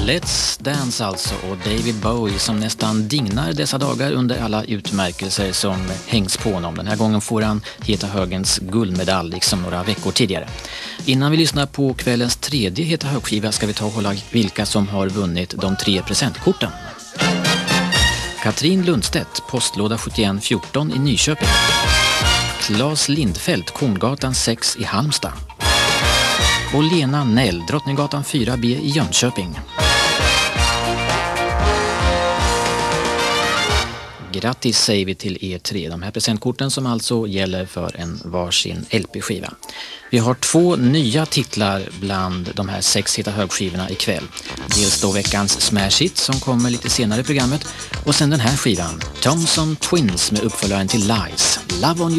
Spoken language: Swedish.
Let's Dance alltså, och David Bowie som nästan dignar dessa dagar under alla utmärkelser som hängs på honom. Den här gången får han Heta högens guldmedalj liksom några veckor tidigare. Innan vi lyssnar på kvällens tredje Heta högskiva ska vi ta och hålla vilka som har vunnit de 3 presentkorten. Katrin Lundstedt, postlåda 7114 i Nyköping. Claes Lindfält, Korngatan 6 i Halmstad. Och Lena Nell, Drottninggatan 4B i Jönköping. Grattis säger vi till er tre, de här presentkorten som alltså gäller för en varsin LP-skiva. Vi har 2 nya titlar bland de här 6 Heta högskivorna ikväll. Dels då veckans Smash Hit som kommer lite senare i programmet, och sen den här skivan, Thompson Twins med uppföljaren till Lies, Love on